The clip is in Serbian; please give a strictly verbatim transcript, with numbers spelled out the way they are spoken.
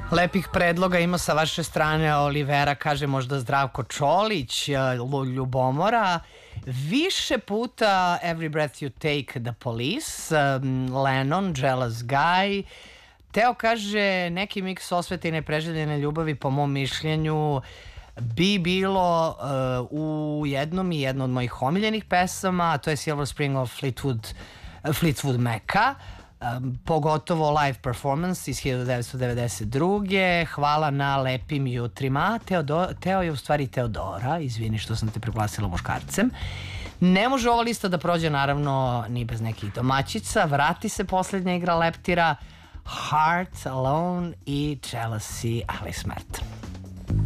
Lepih predloga ima sa vaše strane. Olivera kaže možda Zdravko Čolić, Ljubomora. Više puta Every Breath You Take, The Police, um, Lennon, Jealous Guy. Teo kaže neki miks osvete i nepreželjene ljubavi po mom mišljenju bi bilo uh, u jednom i jedno od mojih omiljenih pesama, a to je Silver Spring of Fleetwood, Fleetwood Maca. Um, pogotovo live performance iz hiljadu devetsto devedeset druge. Hvala na lepim jutrima. Teodo, Teo je u stvari Teodora, izvini što sam te proglasila muškarcem. Ne može ova lista da prođe naravno ni bez nekih domaćica. Vrati se poslednja igra leptira, Heart Alone i Jealousy, ali smrt.